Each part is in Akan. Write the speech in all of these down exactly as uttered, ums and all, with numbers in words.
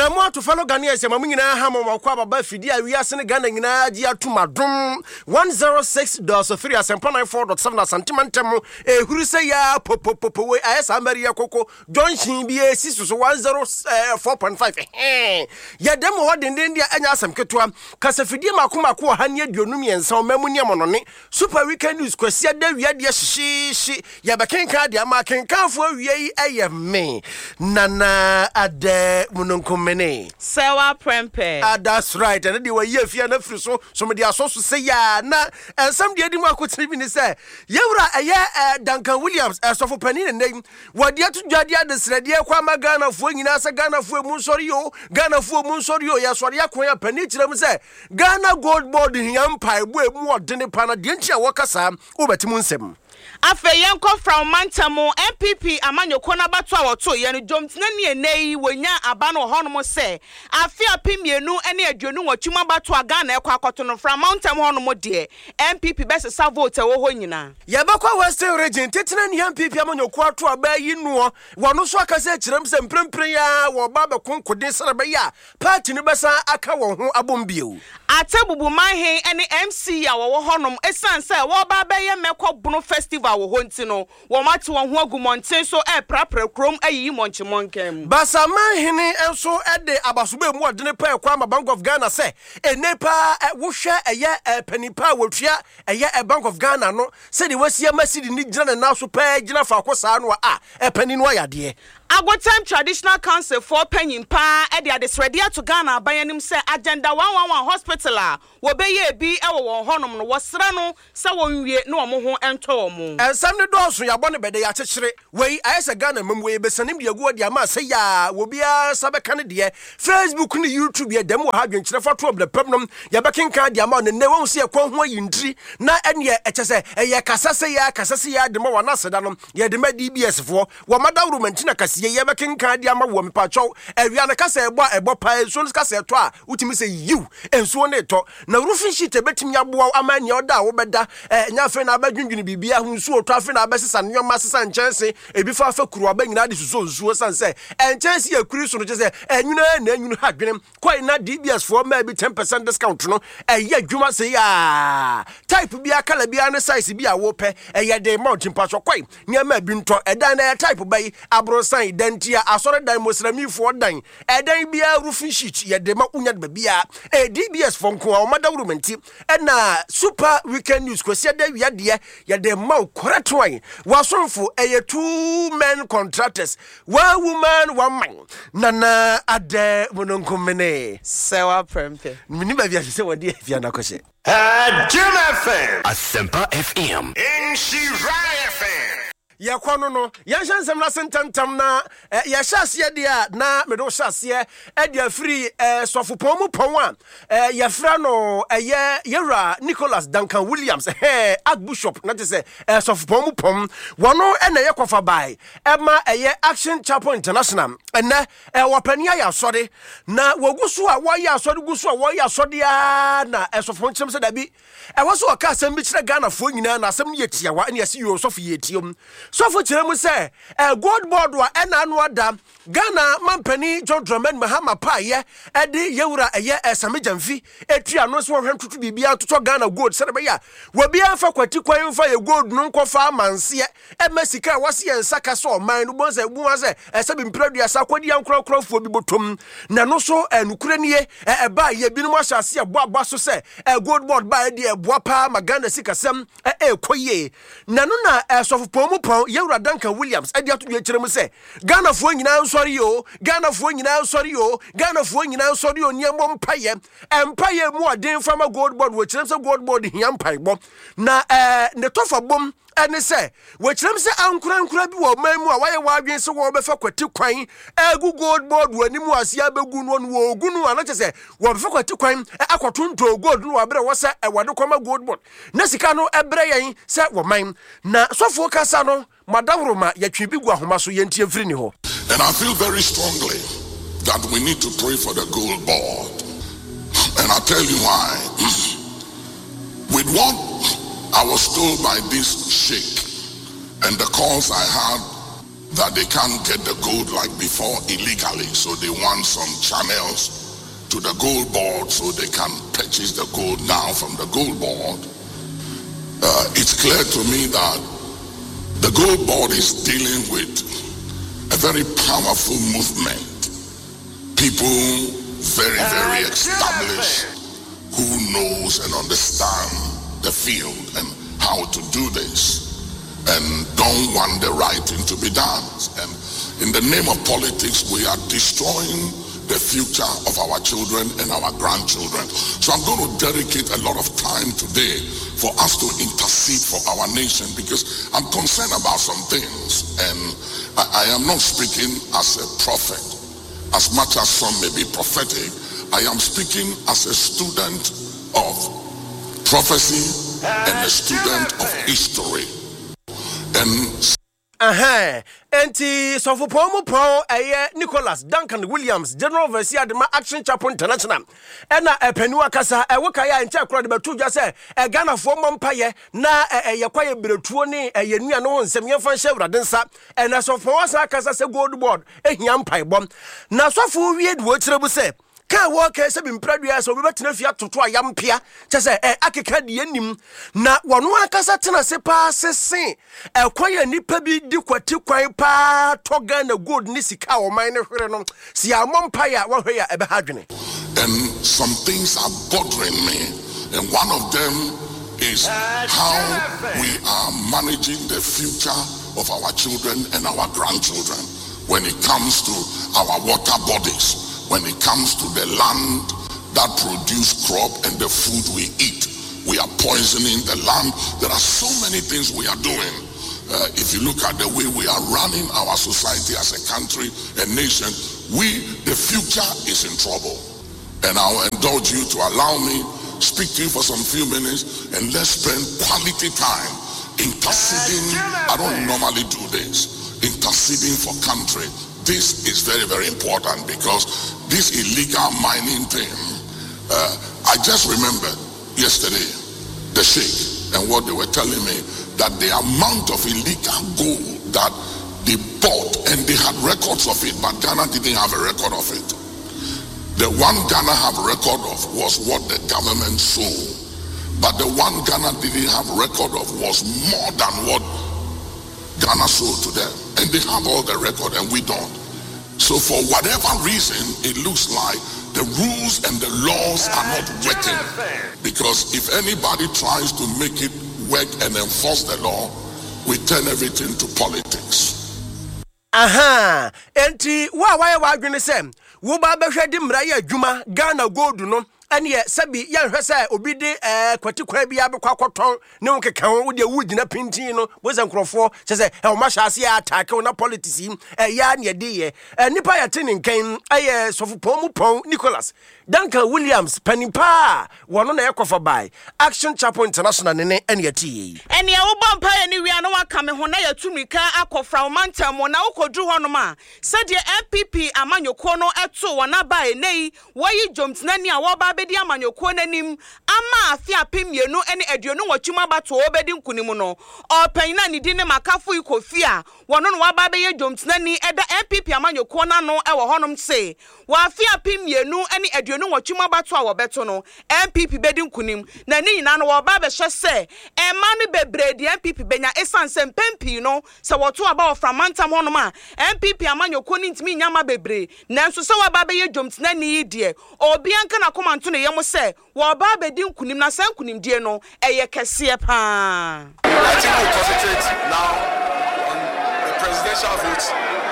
Bramo to follow Ghanaians, Mamina Hammo, Kwaba, Fidia, we are sending Ghana Dia to Madum one oh six dot three as and four dot seven centimeters. A Hurusaya, Popo, Popo, as Amaria Coco, John Shimbia, Sisus one oh four point five. Ya demo what in India and Yasam Ketua, Casafidia Makuma, Hanya, Yonumi and Sao Memunia Mononi, Super Weekend News, Quesia, Yadia, she, she, Yabakan Card, Yamakan Kafu, ye, I am me. Nana Ade Mununkumene. Sewa Prempe. Ah, that's right. And they were here if you're not free, so somebody are supposed to say, yeah, na, and some didn't want to even say, Yura, a year, Duncan Williams, as of a penny name, what yet to Jadia, the Sredia, Kwama Ghana, Fuing, Nasa Ghana, Fu Munsorio, Ghana Fu Munsorio, Yaswaria, Quaya, Penitram, say, Ghana gold board in Empire, where more than a Panadientia Wakasa, over Timunsem. Afe yenko from Mantamo M P P amanyo kona batu awoto yenu jomtina ni enei wenya abano honomo se afe apimienu ene aduonu wachuma batu agana ekwa akotono from Mantamo honomo de M P P bese sa vote wo ho nyina yebakwa Western region tetina ni M P P amanyo kwa to abayi nuo wono so akase kirem se mprempren ya wo baba konkode serebe ya party ni besa aka wo ho abombie atebubu manhe ene M C ya wo honom esan se wo baba ye mekọ bunu festival wo hontino wo mate wo ho agumonten so e prapra krom ayi monche monkem basama hene enso ede abasobe mu odene pa ekwa ma Bank of Ghana se enepa wo hwe eye panipa wotua eye Bank of Ghana no se de wasia masidi ni gina na so pa gina fa kosa no a e pani no ayade Agotem Traditional Council for Penyin Pa e de adesredia to Ghana bayanim se agenda one one one hospital a wo beye bi e wo honom no wosra no se wonwie no omo ho ento omo ensam ne doso ya bone bede ya chechire wei ayese Ghana mem wei besanim de agu de ama se ya wo bia sabeka ne de Facebook ne YouTube ye dem wo ha dwenkyere foto obde pemnom ya bekenka de ama ne ne won se ekon ho yindri na ene echese eye kasase ya kasase ya de ma wana seda no ye de ma D B S fo wo madawru mantina kase ye bekenka de ama wo mepacho ewia ne kase ebo ebo pa so kase to a utimi se you enso ne to na roofing sheet ebetimi aboa amanya oda wo beda nya fe na abadwundwuni bibia hu nso oto afe na abesesa nyoma sesa nchense ebi fa fa kuru abanyina de suso nsuo sanse enchense yakuri so no chese enwuna na enwunu ha dwenem kwai na D B S for ma bi ten percent discount no eye adwuma se ya type bia kala bia ne size bia wo pe eye de mountain pacho kwai nyama bi nto edan na type bai abrosan dentia asore dan mosrami fo dan edan bia roofing sheet ye de ma unya de bia e D B S for nko o madawrumenti e na Super Weekend News kwesi da wi ade ye de ma correct one wasonfo eye two men contractors one woman one man nana ade mononkomene sewa prempe mini ba bia se wodi afia na kwese uh Jim F M Asempa F M in Shirai F M ya kwano no ya hyansem na sentantam na ya hyase de a na medo hyase e de afiri sofopon mu pon a ya fra no eye Yera Nicholas Duncan Williams eh Archbishop na te se sofopon mu pon wono e na ye kofa bai e ma eye Action Chapel International ene e wapania ya sode na wogusu a wo ya sode gusu a wo ya sode a na sofopon chim se da bi e wo so ka asem bi kire Ghana fo nyina na asem ye tia wa ne ya si yo sofo ye tiom so for chiremu say a gold board wa ena anu ada Ghana mampani John Dramani Mahama pa ye e de Yewura eye Sami Jamfi etua no so hwen tutu bibia toto Ghana gold se be ya wo bia fa kwati kwan fa ye gold no nkofa amanse e masika wase ye nsaka so man no bonse buwa se e se bi mpradua sa kwadi ankrokrofuo bi botom na no so enukure nie e ba ye binom ahyase abo abo so se e gold board ba de e boa pa ma Ghana sikasem e ekoye na no na esofopon mu pon Yewura Duncan Williams e de ato dwe kyerem se Ghana fo nyina nsori yo Ghana fo nyina nsori yo Ghana fo nyina nsori yo niemo mpaye empaye mu odin fama gold board wo kyerem se gold board hia mpaye na eh ne tofa bom ene se wo kyerem se ankura ankura bi wo man mu a waye wadwen se wo befa kwati kwan egu gold board wani mu asia begu no wo ogunu ana kyese wo befa kwati kwan akwatonto gold no abre wo se e wade koma gold board na sika no ebre yen se wo man na sofo kasa no madawroma yatwi bi gu ahoma so yentie mfiri ni ho. And I feel very strongly that we need to pray for the gold board. And I'll tell you why. With what I was told by this sheikh and the calls I had that they can't get the gold like before illegally, so they want some channels to the gold board so they can purchase the gold now from the gold board. Uh, it's clear to me that the gold board is dealing with a very powerful movement. People very, very established who knows and understand the field and how to do this, and don't want the right thing to be done. And in the name of politics, we are destroying the future of our children and our grandchildren. So I'm going to dedicate a lot of time today for us to intercede for our nation, because I'm concerned about some things, and I, I am not speaking as a prophet, as much as some may be prophetic. I am speaking as a student of prophecy and a student of history. And Aha, enti Sofo Pomu Po eye Nicholas Duncan Williams, General Overseer de Action Chapel International. Ena e penua kasa e wokaya enti akro de betu dwa se e Ghana fo mompaye na e yakwaye bretuo ni e yenua no nsem yemfa hye Awurade nsa. Ena Sofo wasa kasa se gold board e hia mpai bom. Na Sofo wie de wo kirebu se ka wo ka se bimpradua so be betena fia toto ayampia che se e akeka de anim na wono akasa tena se pa sese e kwaya nipa bi di kwati kwan pa toga na gold ni sika o man ne hwere no si amompa ya wo hwe ya ebe hadwene. And some things are bothering me, and one of them is how we are managing the future of our children and our grandchildren when it comes to our water bodies, when it comes to the land that produce crop and the food we eat. We are poisoning the land. There are so many things we are doing. Uh, if you look at the way we are running our society as a country, a nation, we, the future is in trouble. And I'll indulge you to allow me speak to you for some few minutes, and let's spend quality time interceding. I don't normally do this. Interceding for country. This is very, very important, because this illegal mining thing, uh, I just remembered yesterday the sheikh and what they were telling me, that the amount of illegal gold that they bought, and they had records of it, but Ghana didn't have a record of it. The one Ghana have a record of was what the government sold, but the one Ghana didn't have a record of was more than what Ghana sold to them. And they have all the record and we don't. So for whatever reason, it looks like the rules and the laws are not working. Because if anybody tries to make it work and enforce the law, we turn everything to politics. Aha, enti wa wa wa adwene sem wo ba behwede mra ya adwuma Ghana gold no ene sabi ya hwɛ sɛ obi de eh kwati kwa bia be kwakoton ne wo keka wo de wugina pintin no bo ze nkrofo sɛ sɛ e wo ma hyase ya attack na politics yi eh ya ne de ye nipa ya tene nkan eh Sofo Pomu Pon Nicholas Duncan Williams panipa wono na ekofa bai Action Chapel International ne ne ene ati ene wo bompa ya ni wia no waka me ho na ya tumika akofra omantam na wokodru ho no ma sɛde N P P amanyoko no eto wona bai nei woyi jomtnani a wo ba bedi amanyoko nanim ama afia pemienu ene aduonu wachuma bato obedi nkunim no opanyina ni di ne makafu ikofi a wono no wa ba be ye jomtnani eda N P P amanyoko na no e wo honom se wa afia pemienu ene aduonu wachuma bato a wo beto no N P P bedi nkunim na ni nyina no wo ba be hye se e ma no bebre di N P P benya esanse mpempi no se woto aba wo framantam honom a N P P amanyoko ni ntimi nyama bebre nanso se wa ba be ye jomtnani yi de obi anka na komanto ne yemo se wo ba be di nkunim na san kunim die no eye kese pa. I think we concentrate now on the presidential votes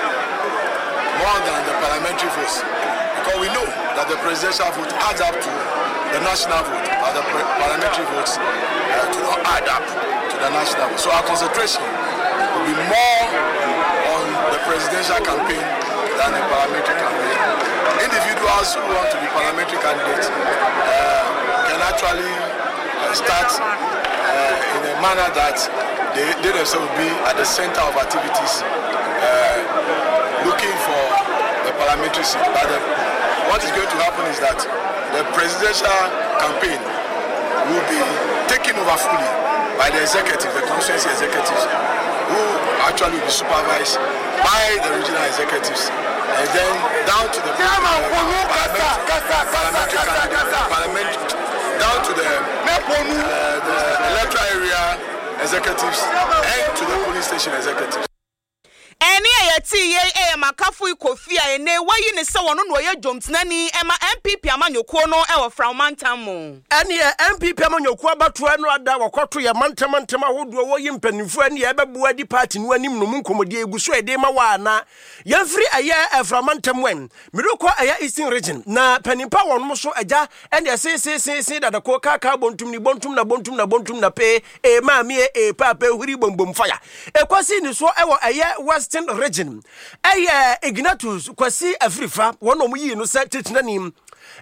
more than the parliamentary votes, because we know that the presidential vote adds up to the national vote, but the parliamentary votes uh, do not add up to the national vote. So our concentration will be more on the presidential campaign than the parliamentary campaign. Individuals who want to be parliamentary candidates uh, can actually uh, start uh, in a manner that they, they themselves will be at the center of activities uh, looking for the parliamentary seat. But the, what is going to happen is that the presidential campaign will be taken over fully by the executive, the constituency executives. who actually will be supervised by the regional executives, and then down to the parliament, down to the, uh, the electoral area executives and to the police station executives. Any ayati ye e makafu ikofi a ene wayi ne se wono no ye jomtenani e ma M P P amanyokuo no e wo from mantamu. Any M P P amanyokuo abatoa no ada wakoto ye mantamantam ahodo wo yi mpanimfu ani e bebu adi party no anim no munkomodi eguso e de ma wa na yemfiri aye e from mantam wen miroko aye Eastern region na panimpa wono so agya ene se se se se dada ko kaka bontum ni bontum na bontum na bontum na pe e ma me e papa huri bombom fire e kwasi ni so e wo aye West region eye Ignatius kwasi Afrifa wono mu yi no se tetenanim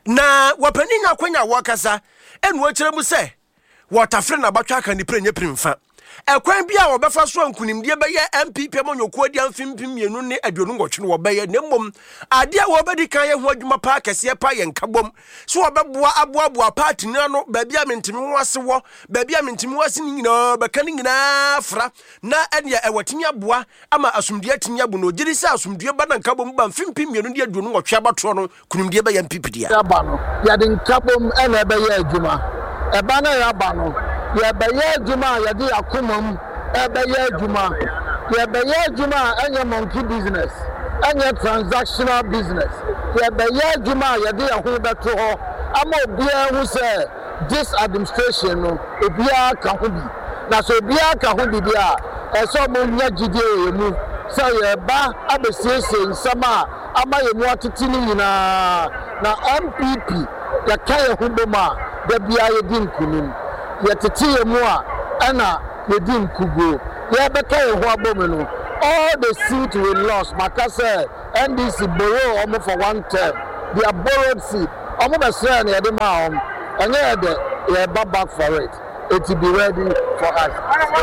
na wapani nya kwanya wakasa enu akire mu se watafre na batwa kan ni prenye primfa ekwan bia wo befa so ankunimdie be ye M P P amanyokuo di amfimpim mienu ne aduonu ngotwe no be ye nemmom ade a wo bedi kan ye ho adwuma pa kese pa ye nkabom so wo beboa aboaboa party no no ba bia mentimi ho ase wo ba bia mentimi ho ase nyina ba kan nyina fra na ene e watimi aboa ama asumdie atimi abo no giri se asumdie ba na nkabom ba mfimpim mienu di aduonu ngotwe abato no kunimdie be ye M P P dia ya ba no ya de nkabom ene be ye adwuma e ba na ya ba no ya be ye adwuma ya de akomam e be ye adwuma ya be ye adwuma enye monkey business enye transactional business ya be ye adwuma ya de aho beto ho ama obia hu se this administration no obia ka ho bi na so obia ka ho bi dia e so mo nya gide emu so ye ba abesiese nsama ama ye mu atiti ni nyina na M P P ya kai ho boma da bia ye din kunum ye tete ye mu a ana ye din kugo ye be kai ho abomu no all the seat we lost makase N D C borrow almost for one term they are borrowed seat omo be say na ye de ma om enye de ye ba back for it it will be ready for us.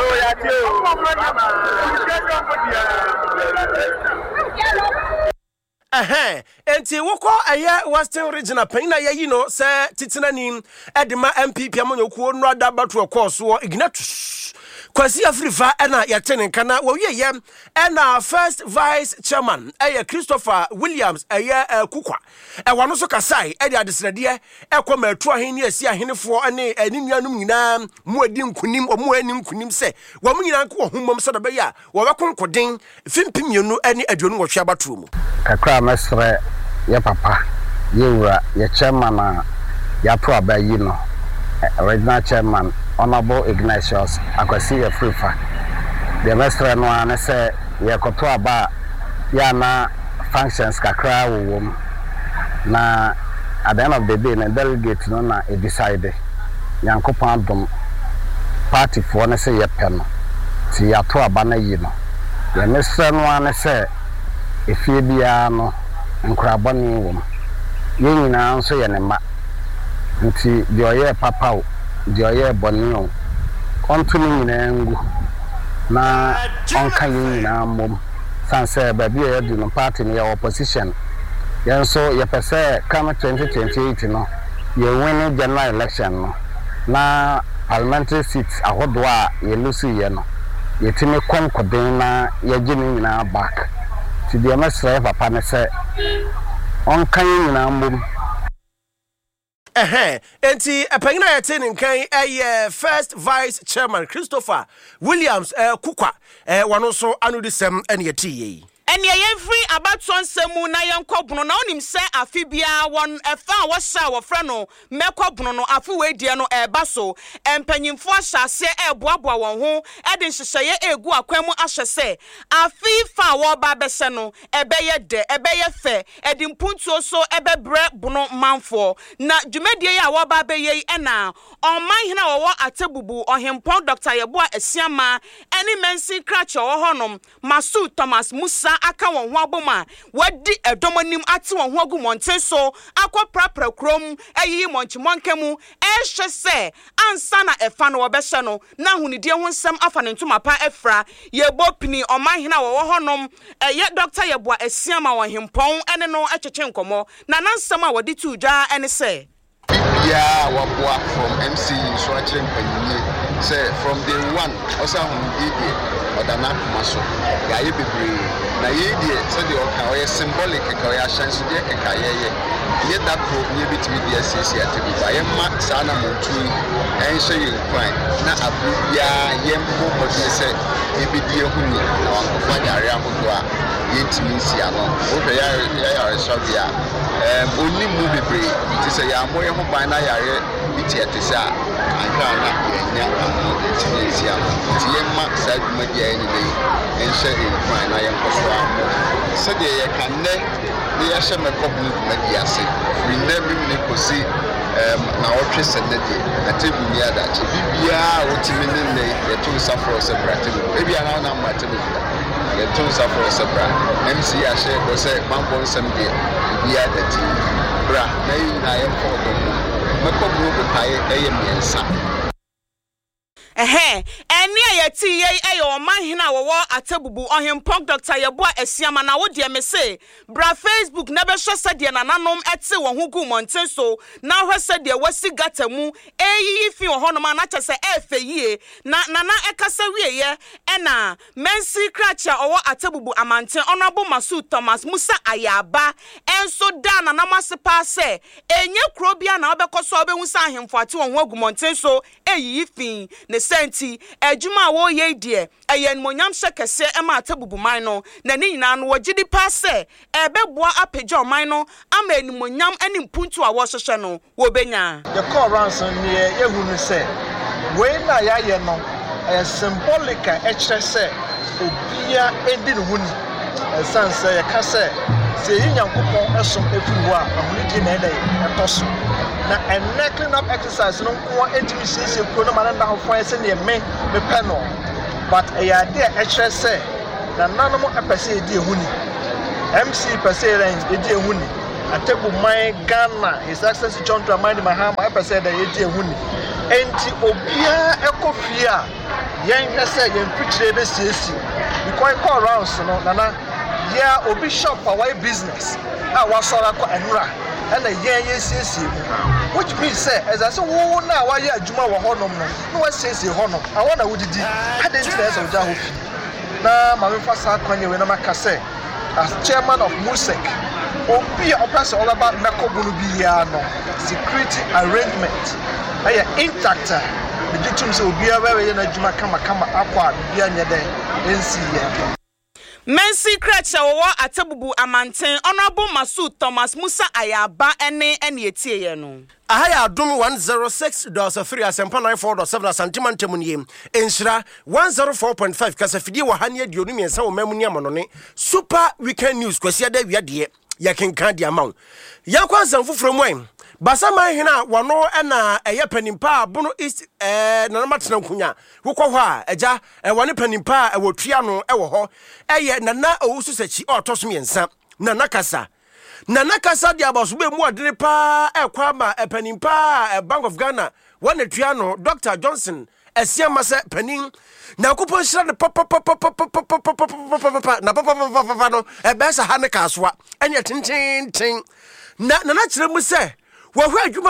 Eh enti woko aye Western regional pain na ye no se titenanim edema M P P amanyokuo no ada bato course wo Ignatius kwasi Afrifa ena yatene kana wo ye ye ena first vice chairman eye Christopher Williams eye kukwa e wano so kasai e de adesrede e kwa matu ahene asi ahenefo ene aninuanum nyina mu adi nkunim omu ani nkunim se wo mu nyina nko homom so da be ya wo bekonkoden fimpimienu ene aduonu wo hwa bato mu kakra mesre ye papa ye wura ye chairman a ya to abayi no original chairman Honorable Ignatius Akwasi Afrifa the mesre no an say ye koto aba ya na functions kakra wo na at the end of the day na delegate no na e decide yankopon dom party for na say ye pe no ti ya to aba na yi no the mesre no an say efie bia no nkraboni wo ye nyina nso ye ne ma nti de oye papa o de oye boni o kontumi nyina ngu na onka ye nyina mom sanse ba bia ye du no party ne opposition ye nso ye pese come twenty twenty-eight no ye win general election no na parliamentary seats ahodo a ye lusu ye no ye timi konkoden na ye gini nyina back ti de mesre papa ne se on kan nyina mbom eh enti epanyina yete nkan eh first vice chairman Christopher Williams eh kukwa eh wano so anudisem ene yetiye ene yemfiri abaton semu na yenkobunu na onim se afibia won efa wo sha wo fra no mekobunu no afu wedie no eba so empanyimfo ahyase eboaboa won ho ede nhyehyeye egu akwamu ahye se afifa wo ba bese no ebeye de ebeye fe ede mpuntuo so ebebre bunu manfo na dwumadie ya wo ba beye ena onman hina wo atebubu ohempon Doctor Yeboa Asiama eni mensi krache wo honom Masu Thomas Musa aka won ho aboma wadi edomonim ate won ho agu monten so akwa prapra krom ayi monchimonkemu ehwe se ansa na efa no obehye no na hunidie ho nsem afa ne ntoma pa efra yebo pini omanhena wo honom eye Doctor Yeboa Asiama wo hempon ene no echeche nkomo na nansem a wadi tuja ene se ya wabua from M C so achire mpanyinye say from day one also who did it or the not muscle ya ye bebre na ye die say the okay symbolic ka ya chance de ka ye ye ye that pro ye bitimi de asisi atibi ba ye ma sa na montu en so ye kwan na abu ya ye mbo mo say e bi die hu ni na wa ko fa yare ahodo a ye timi si ano o hwe ya ya yare so bia em oni mu bebre ti say ya mo ye ho ban na yare biti etisa anka na ye nya timi si ano ti ye ma sa duma dia ni be en she e kwan na ye ko so amo se de ye kan ne ne ya she me ko bu na dia se we never me ko si em na o twe se ne die atebu mi ada che bibia o timi ne ne ye to safro se brate e bia na na ma tebu ye to safro se bra mc ya she ko se mambo nsem die bibia da ti bra na yi na ye ko ko me ko bu ko pae e ye miensa ehe eni ayeti ye eyo oman hina wo atebubu ohempok Doctor Yeboa Esiama na wo de me say bra Facebook na be hwese de nananom ete wo hu gu monten so na hwese de wasi gata mu eyi fi wo hono ma na chese efe yie na nana ekasa wieye ena mensi kracha owo atebubu amanten honorable Masu Thomas Musa Ayaba enso da na namasepa se enye kro bia na obekoso obehu sa ahemfo ate wo hu gu monten so eyi fi ne senti ejuma wo ye die eyen monyam sekese ema atabubu man no na ni nyina no wogidi pase ebeboa apegya man no ama enimonyam ani mpuntu a wo hwehwe no wo benya the call ransom ne ehunu se we na ya ye no e symbolic e kire se obia edi ne huni sanse ye ka se se yinyakopon esom efiri wo a ahunidi na ede etoso na enne clean up exercise no ko etimi sisi ko no man na hofo ese ne me me peno but e ya de e kire se na nanom apese edi ehuni mc pese range edi ehuni atebu my Ghana his excellency John Dramani Mahama apese da edi ehuni enti obia ekofia yen hese yen preachre be sisi because call rounds no nana yeah obi shop for why business ah wasora ko enura and a yen yen sisi which means say as I say wo na wa ye adwuma wo honom no no wa sisi honom I want to wudidi identity of Jahofi na ma me fasa kwanye we na maka say as chairman of Musek obi oppress all about nakobunu biya no security arrangement aya intact the ditum say obi awe ye na adwuma kama kama akwa bia nye den nsi ye Mensi Kracha wo atebubu amanten honorable Masu Thomas Musa Ayaba ene ene etie ye no Ahaya Adum one oh six point three asempa ninety-four point seven santimantem nie enhira one oh four point five kasafidie wo hane aduonu miensa wo mamu ni amonone super weekend news kwasi da wiade ya kenkan dia mawo yakwansan fufuro mwen Basama hina wano ena eye panimpa bono east eh nanamatena nkunya wokọ ho a eja e wane panimpa e wotua no e wo ho eye nana owusu sachi otoso miensa nana kasa nana kasa dia baso be mu adene pa e kwa ma e panimpa e Bank of Ghana wane tua no Doctor Johnson Esiama se panin na kupon shira de papa papa papa papa na papa papa no e be sa ha ne kasoa enya tintin tin na nana kire mu se Wahwe adwuma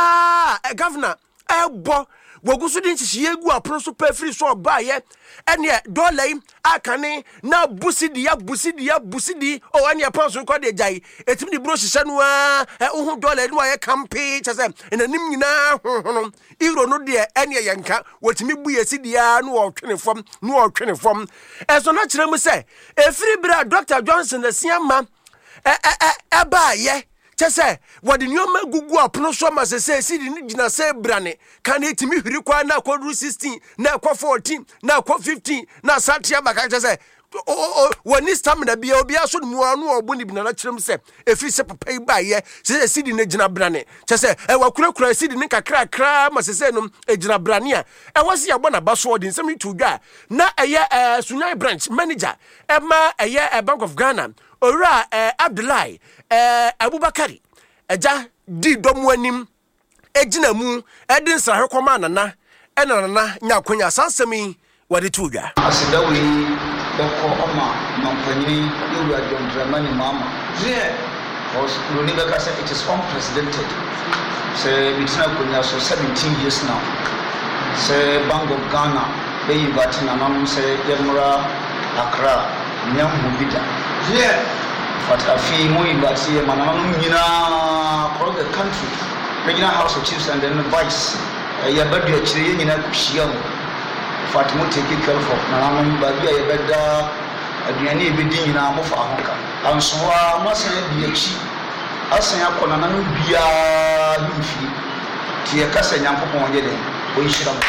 pa e governor ebo wogusu din chichiye gu apro so pa free so ba ye ene dollar akane na busidi ya busidi ya busidi o ene pa so ko de jai etimi di bro hihye no a uhu dollar no aye kampe chese enanim nyina hono iro no de ene yenka wotimi bu yesidi ya no otwene fom no otwene fom eso na kire mu se efiri bra Doctor Johnson the siama e e e ba ye Chese wadi nyoma gugu apono so ma sese sidi ni gina se brane kan etimi hwiri kwa na kwa sixteen na kwa fourteen na kwa fifteen na satia baka chese o o wani stamina bia obi aso mu anu obuni bi na kirem se efiri se papa yi ba ye sese sidi ne gina brane chese e wakura kura sidi ni kakra kra ma sese no e gina brane a e wasi ya bona baso odin se mi tudwa na eye Sunyai branch manager e ma eye Bank of Ghana Ora eh, Abdullahi eh, Abubakari eja di domu anim ejina mu edin sra hekoma nana ena nana nyakonya sansemi wade tudwa asidawi beko oma mampanyini Ura John Dramani Mahama yeah was Loni Beka said it is unprecedented so it's now going so seventeen years now say Bank of Ghana be inviting anam say Yemura Accra nyam mubida yeah but afi mo invite mananum nyina across the country regional house of chiefs and then the vice ya badu akire nyina kuhia mo Fatima take care of nananum ba bia ya beda aduane ebedi nyina mo fa ho ka anso a mo san bi achi asan akona nanu bia mfi tie kasa nyankopon ye den o yishira mo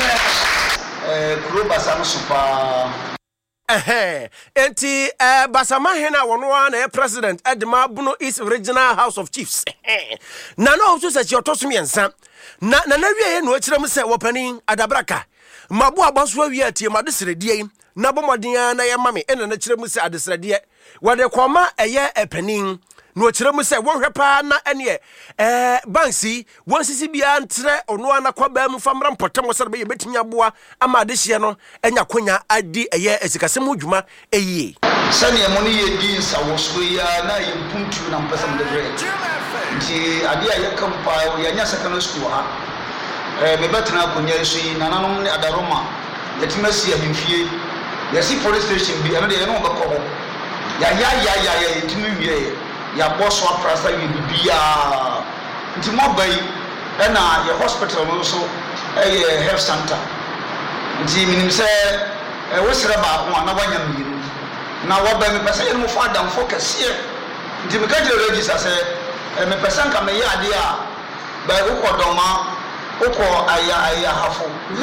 eh kuro basam sopa eh enti eh basama hena wono na president Edma Buno East Regional House of Chiefs na no so se otosom yensa na na na wie no akirem se wopani adabraka mabo abaso awie atie made sredie na bomoden na ye mame ena na kirem se adesredie wode koma eye epanin no akirem se wonhwe pa na ene eh bansi wonsisi bia ntre ono ana kwaba mu famra mpotem so be betimi aboa ama adehye no enya konya adi eye esikasem dwuma eyie sani emoni ye di nsawoso ya na yimpuntu na mpesa mdebre nti adi aye kampa ya nya secondary school ha eh me betra konya so yi nananom ne adaroma yetimasi ahimfie yesi police station bi ana de no bekọ ya ya ya ya ya yitimi wie ya boss wa prasa yi bibia nti mobai na ya hospital no so eh health center nti minim se eh wosira ba ho na wanya miru na woba me pesa yemu fa dam focus here nti me ka je register se eh me pesa nka me ya ade a ba ukodoma uko aya aya hafo na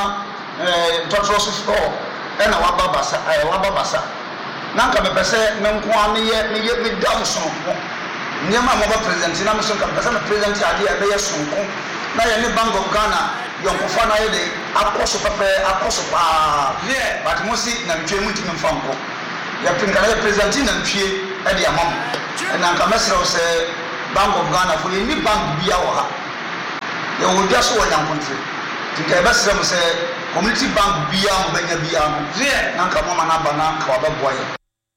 eh totro so store eh na waba basa eh waba basa nanka me pese me nko ameye me ye me down sonko nyama mo ba president na me sonka pese me president ade e be ye sonko na ye ne Bank of Ghana yonko fa na ye de akoso pepe akoso pa yeah but mo si na ntwe mu ntimi mfanko ya pinka na president na ntwe e de amam nanka mesre o se Bank of Ghana for ni bank bia wo ha ye wo dia so wo nyankontre tinka e besre mo se community bank bia mo banya bia no yeah nanka mo mana bana ka wa baboa ye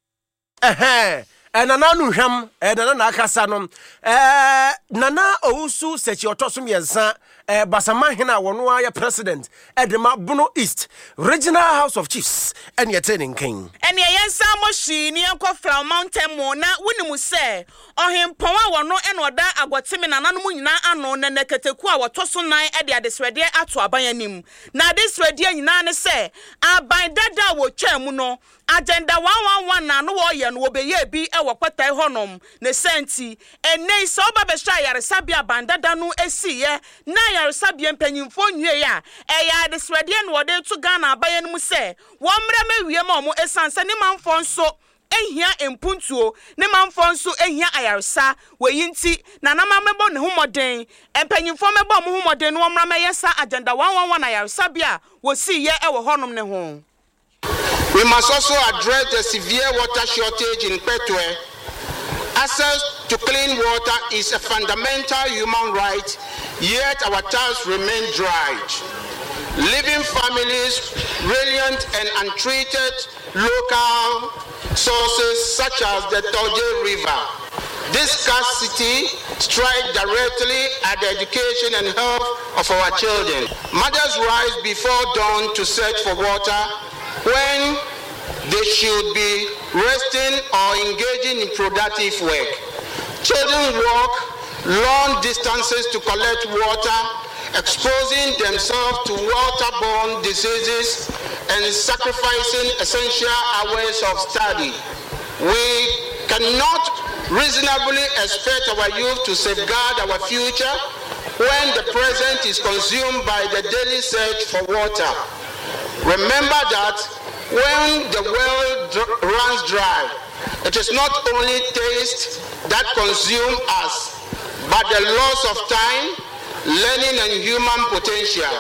eh eh nana nu hwam eh nana na akasa no eh nana owusu sechi otosom yensa eh basama hena wono ya president Edma Buno East Regional House of Chiefs and yetening king ene yensa mo hwi ni enko from mountain mo na wonimu se ohempon a wono ene oda agotimi nana no nyina ano na neketeku a wotoso nan e de adesrede ato abanyanim na adesrede nyina ne se aban dada wo twam no agenda one one one na no wo ye no obeye bi e wokotai honom ne senti enei so ba be sha yare sabia bandada no esiye na yare sabia mpanyimfo nwie ya e ya desrede no wode to Ghana abayan mu se wo mra mawie ma mo esanse ne manfo nso ehia empuntuo ne manfo nso ehia ayaresa weyinti na na mamebo ne homoden empanyimfo mebo mo homoden no mra mayesa agenda one one one ayaresa bia wo si ye e wo honom ne ho. We must also address the severe water shortage in Petue. Access to clean water is a fundamental human right, yet our taps remain dry, leaving families reliant and untreated local sources such as the Toje River. This scarcity strikes directly at the education and health of our children. Mothers rise before dawn to search for water when they should be resting or engaging in productive work. Children walk long distances to collect water, exposing themselves to waterborne diseases and sacrificing essential hours of study. We cannot reasonably expect our youth to safeguard our future when the present is consumed by the daily search for water. Remember that when the well dr- runs dry, it is not only taste that consumes us, but the loss of time, learning, and human potential.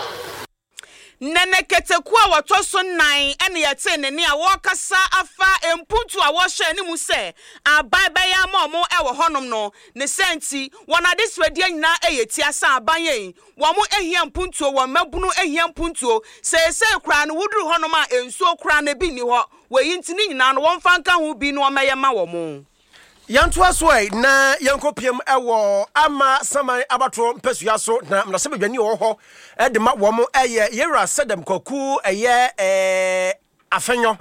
Nene keteku a watoso nine ene yete nene a wakasa afa empuntu a woshe ni mu se aban baya ma omo e wo honom no ne senti wona disredi nyina eyeti asa aban yen wo mo ehia mpuntu wo mabunu ehia mpuntu se se kra no wuduru honom a ensuo kra na bi ni ho weyinti ni nyina no won fanka ho bi no meye ma wo mo. Yantua sway na yankopiem ewo ama saman abato mpesua so na mnase bedwani wo ho e de ma wo mo eye yera sedem koku eye eh afenyo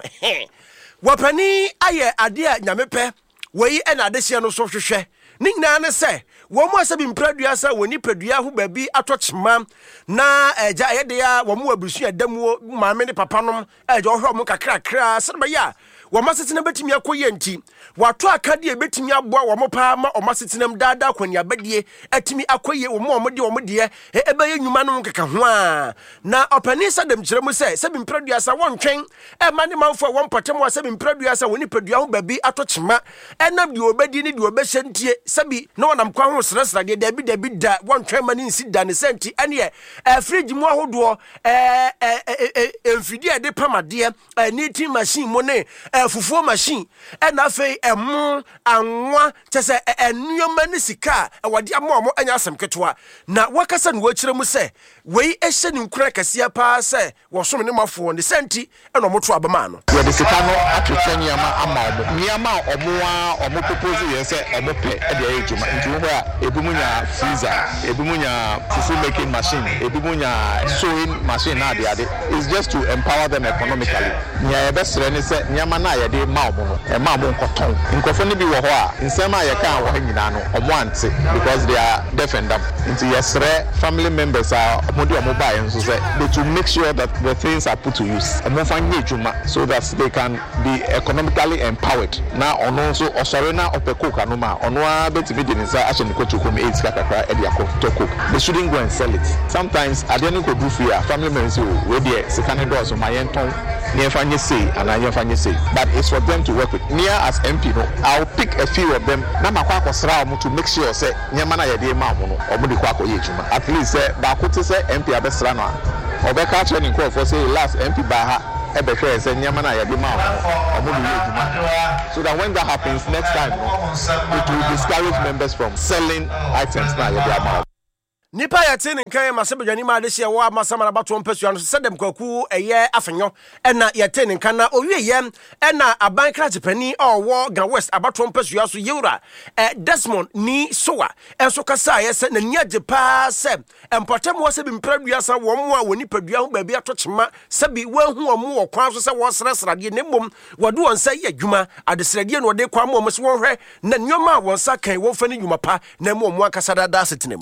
wapani aye ade a nyamepe wei e na adehye no so hwehwe ni nyina ne se wo mo asabi mpradua sa woni padua ho baabi atochema na eja yede ya wo mo abusu adamuo maame ne papa nom eja ohwe mo kakra kra sedema ya wo masetena betimi akoye nti wato akade e betimi aboa wo mo pa ma o masetenam dada kwani abadie atimi akoye wo mo omode wo mode ebeye nyuma no nkeka ho a na opani sadam kiremu se se bimpradua sa wontwen e ma ne manfo wo mpatem wa se bimpradua sa woni padua ho baabi atochema enam de obedi ne de obehye ntie sabi na wonam kwa ho srasra de dabi dabi da wontwen ma ne nsi da ne senti ene e fridge mu ahodo e e enfidi e de pamade e knitting machine mo ne fufuo machine e na fei emu anwa chese enuoma ne sika e wade amomo anya asem ketwa na wakasa ne wakiremu se wei ehye ne nkura kasia pa se wosom ne mafo ne senti e no moto abama no ye de sika no atwetwe niama ama omo niama omo a omo propose ye se omo pe e de ejuma nti wo a ebumunya freezer ebumunya fufu making machine ebumunya sewing machine na de ade is just to empower them economically nya ye besere ne se niama na ye de ma omo no e ma omo nkoton nkofo ne bi wo ho a nsema ye kan wo ha nyina no omo ante because they are deaf and dumb nti yesre family members are omo de omo buy nso se they to make sure that the things are put to use omo fa nye ejuma so that they can be economically empowered na ono nso osore na opekoka no ma ono a betimi de nsa ache ne kotu kom eight kakakra e de akotoko they shouldn't go and sell it sometimes adeni ko do fear family members we dey sekane do so mayenton ne fa nye say ana nye fa nye say but it's for them to work with near as M P no I'll pick a few of them na makwa akosra omo to make sure say nyama na ye dey ma omo no omo de kwa akoye ejuma at least say ba ko te say M P abesra no obeka training call for say last M P ba ha ebehwe say nyama na ye dey ma omo de ejuma so that when that happens next time no, it will discourage members from selling items na ye dey ma nipa ya tin nkan masebedwani ma de hye wo amasama bato mpesua no sedem kwaku eye afenyo ena ya tin nkan na owieye ena aban krajepani owo ga west abato mpesua so yewra eh Desmond ni soa enso kasa ye se na niaje pa se empotem wo se bi mpradua sa wo mo a woni padua ho baabi atochema se bi wahu wo mo wo kwan so se wo sresrade ne mom wode won se ye adwuma adesrade no de kwa mo mo se wo hwe na nyoma won sa kan wo fa ne dwuma pa na mo mo akasa dada setene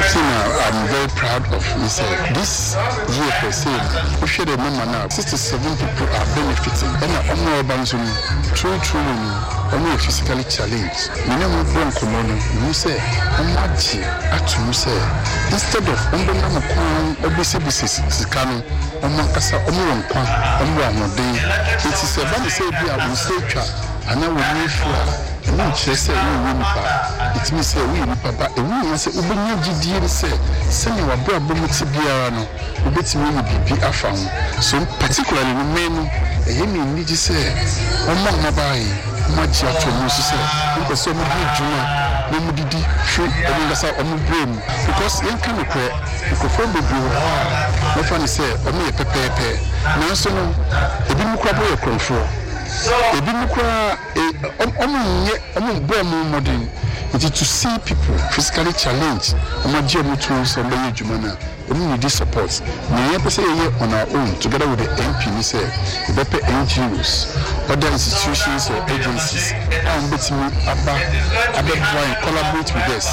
I'm very proud of myself. This year per se, we share the number now. sixty-seven people are benefiting. And I'm more about to true, true, I'm physically challenged. You know, we're going to say, I'm not to say, instead of under Namakon, obviously, this is coming. Omakasa, Omuanka, Omuan, it is a very say, I will say, and I will live for. No chese we win pa it means say we win papa e we say ubenya gidie say say wa bra bomuti biara no ubetimi we bibi afa ho so particularly we men e yemi ni ji say omo na bai maji atomu say because so mo bi juma no mudidi free e ngasa omo brain because yen kan ko ko from bebi ho no funny say omo ye pepepe na so no ebi mu kwa boy control ebi mukura omo nye omo bomo modern it is to see people physically challenged omo je mu to so be adwuma na omo need support na ye pese ye on our own together with the M P ni say e be pe N G Os other institutions or agencies and betimi aba aba collaborate with us.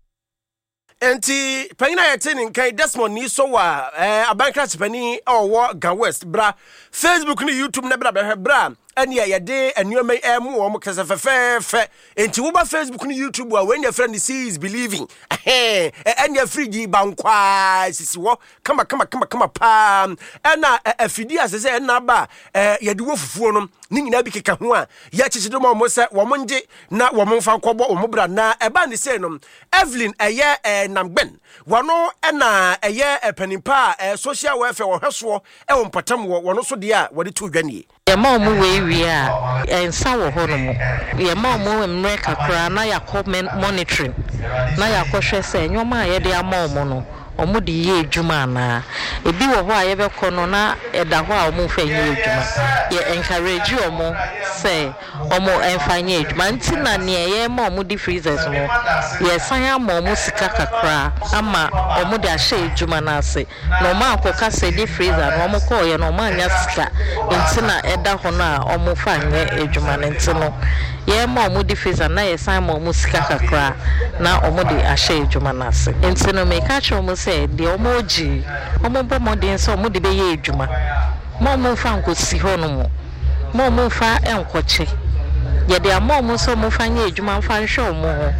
Enti panyina yete ne nkan Desmond ni so wa eh abankra chepani owo Ga West bra Facebook ni YouTube na bra bra bra ene ye de anuoma emu wo mkese fefefe enti wo ba Facebook ni YouTube wa when your friend sees believing eh ene free bankwa sisi wo kama kama kama kama pa ena afidi asese ena ba eh ye de wo fufuo no ni nyina bi keka ho a ya chichido mo se wo monje na wo monfa nkobọ wo bra na eba ni se no Evelyn eye eh namben wono ena eye epanipa eh social welfare wo hweso e wo mpatam wo wono so de a wo de to dwane ye ma omo we wi a ensa wo ho no mo ye ma omo emre kakra na yakọ monitoring na yakọ hwe se nyoma ye de ama omo no omo de ye adwuma na ebi wo ho a ye bekọ no na eda ho a omo fa ye adwuma ye encourage omo say omo enfa ye adwuma ntina ne ye ma omo di freezers no ye san ya ma omo sika kakra ama omo de ahye adwuma na ase no ma akoka se di freezer no omo ko ye no ma anya sika ntina eda ho na omo fa ye adwuma ntino ye ma omo di freezer na ye san ma omo sika kakra na omo de ahye adwuma na ase ntino me ka cho omo say de omo ji omo bo mo de so omo de be ye adwuma mo mo fa nkosi ho no mo mo mo fa enkoche ye de amo mo so mo fa ye adwuma fa nhwe omo ho.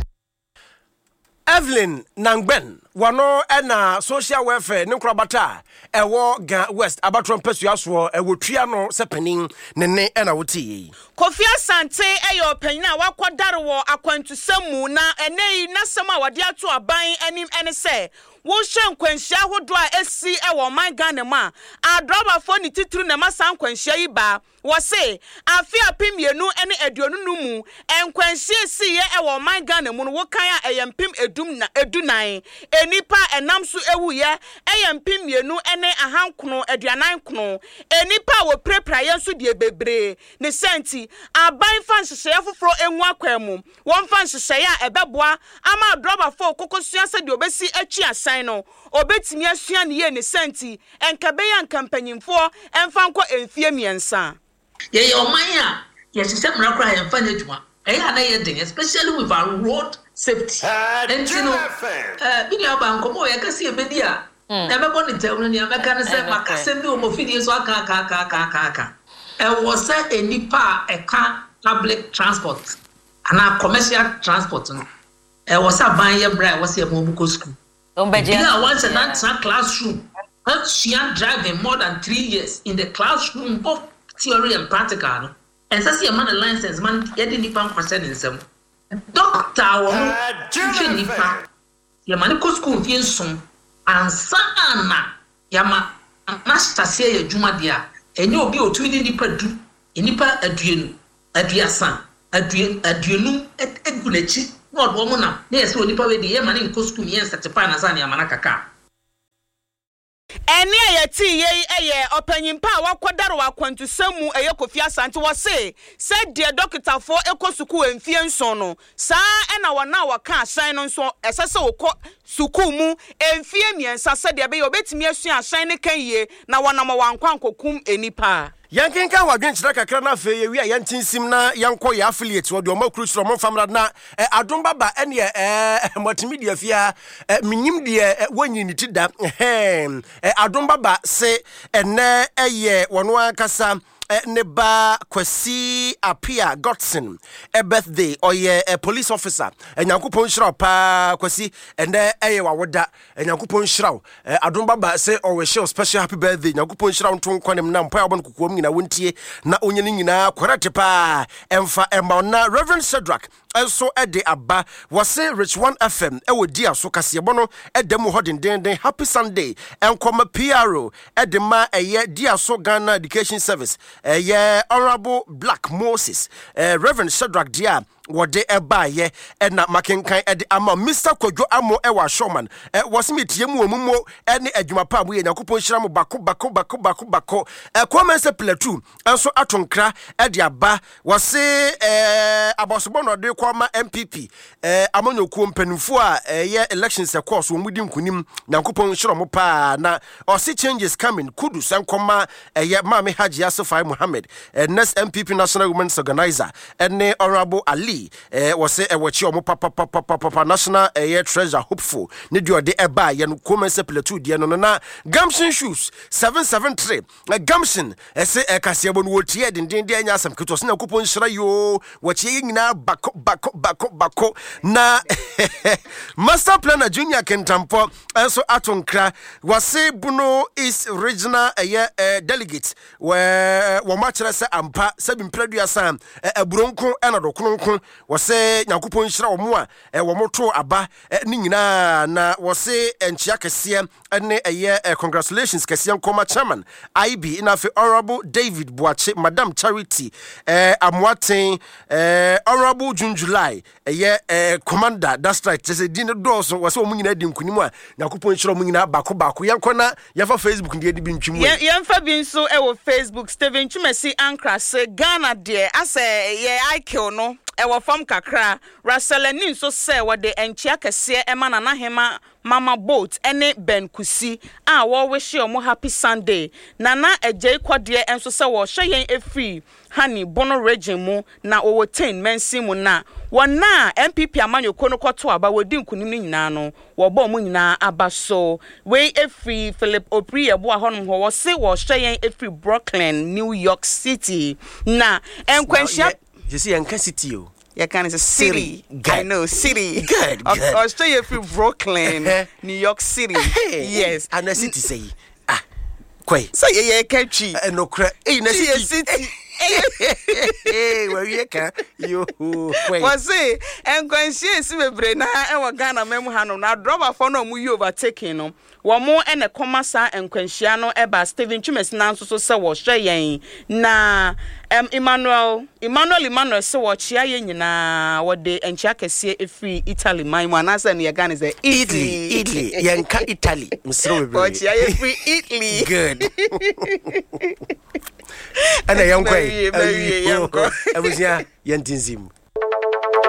Evelyn Nangben wano ena social welfare ne krabata ewo ga west abatron pesua so ewo tua no sepenin ne ne ena woti Kofi Asante eyo panyin a wakodare wo akwantusam na enei nasem a wade ato aban anim ene se wo hwe nkwanhia hodo a esi ewo man Ghana ma adroba fo ni titru na masa nkwanhia yi ba wo se afia pemienu ene aduonu nu mu nkwanhia si ye ewo man Ghana mu no wo kan a eyempim edum na edunan enipa enam so ewu ye eyempim mienu ene ahankono aduanan kono enipa wo prepra ye so de bebre ne senti aban fan hyehyɛ foforo enwu akwam won fan hyehyɛ a ebeboa ama adroba fo kokosua se de obesi achi asan no obetimi asua ne ye ne senti enkabe ya nkampanyimfo emfa nko enfie miensa ye ye oman a ye hyehyɛ mrakra ye mfa na adwuma eya na ye den especially with our road safety and you know eh bi ya ba nkomo ye kase e bedi a na mebo ne tawo ne ameka ne se makasem bi o mo fidie so aka aka aka aka aka e was a nipa e ka public transport and commercial transport no e was a ban ye bra e was a mo buko school yeah once in that classroom she had driving more than three years in the classroom both theory and practical no and so see man a license man ye di nipa kwase ne nsem doctor wo no nipa ye man ko school fi nson ansa ana ya ma master say ye dwuma dia enye obi otu ni nipa du nipa aduenu aduasan aduen aduenu egunachi no do mo na na yesi nipa we di ye man nko school yen certify na sa na amana kaka ene ayati ye eye opanyimpa wakodare wakwantusam eye Kofi Asante wo se se de doctor fo ekosuku emfie nson no sa ena wona waka asan no nso esese wokọ suku mu emfie miensa se de be ye obetimi asua asan ne kan ye na wona ma wankwa nkokum enipa yankenka wadwen kyerɛ kakra na fe ye wi a yantinsim na yanko ya affiliate wo de omo cruise mo famra na adom baba ene eh multimedia fia minim de wanyi ni tida eh adom baba se ene eye wono akasa ne ba Kwasi Apia Godson a birthday or ye a police officer and Yankupon Shrow pa Kwasi and there a wawoda and Yankupon Shrow Adon Baba say always show special happy birthday Yankupon Shrow to Quanem Nam Pabon Kukum in a winty na unyanina Koratepa and fa Emona Reverend Cedric also at the Abba was say Rich one F M e would dear so Casiabono at demo hodin den happy Sunday and come a P R O at the ma a year dear so Ghana Education Service. Uh, yeah, Honorable Black Moses, uh, Reverend Shadrach Dia, what they buy, yeah, and not making kind at the Ama, Mister Kojo Amo Ewa Showman, uh, was me Tiamu Mumo, any Edjumapa, we and a coupon Shamu Bako Bako Bako Bako Bako, a commence a platoon, and so Atonkra at the Abba was say, uh, about Sobono de Kwama M P P, uh, Amono Kumpenfua, uh, yeah, elections, of course, when we didn't kunim, Nankupon Shromopa, na, or see changes coming, Kudus and Koma, a yeah, Mami Haji Asafai Mohammed, and next M P P National Women's Organizer, and ne Honorable Ali, eh, was say a watch your papa papa papa national air treasure hopeful. Need you de eba yan come sepple two dia no na Gamshin shoes seven seven three. A Gamshin, I say a Casiabon would hear in Dindia some kutos na coupon shrayo, what ye na bako bako bako bako na Master Planner Junior Kentampo, also Atonkra, was say Bruno is regional a year delegate where Wamachra ampa seven predia sam a bronco and a dokunko was say Nakupon Shra Moa a Wamoto Aba Nina na was say and Chiakasia and a year congratulations Kasian Koma chairman I be enough Honorable David Boache Madame Charity uh Amwate uh Honorable June July a year commander that's right just a dinner no dɔɔso wɔ sɛ ɔmo nyina di nkunim a Nyankopɔn nhyira ɔmo nyina baako baako yɛnkɔ na yɛfa Facebook ndi edi bi ntwim wɔ yɛmfa bi nso ɛwɔ Facebook Steven Chumesi Ankra se Ghana deɛ asɛ yɛ IQ no ɛwɔ fam kakra Raselani nso sɛ wɔde enchia kɛseɛ ɛma na nahema Mama Boat ene Ben Kusi a wo wish omo happy Sunday nana ejei kwade enso se wo hwe yen efri Honey Bono region mu na owo ten mensi mu na wona M P P amanyoko no kwoto aba wodi nkunim ni nyina no wo bo mu nyina aba so we efri Philip Opri ebo ahonom ho wo se wo hwe yen efri Brooklyn New York City na enkwanhia you see enka city o you can say city. Good. I know city. Good. Good. Australia from Brooklyn, New York City. Yes. And the city say, ah, quay. Say yeah, catchy. And no cra. Hey, the city. Hey, where you can you quay. Was say and when she is bebre na e wa Ghana memu hanu na drop for no mu you overtaking no. Wo mo ene komasa enkwanhia no eba Steven Chumesi nanso so se wo hwe yen na em Emmanuel Emmanuel Emmanuel se wo chia yen nyina wo de enchia kese efri Italy man mu anasa ne Ghana is Italy Italy yenka Italy msro bebre wo chia efri Italy good ana yankwa abusia yentinzim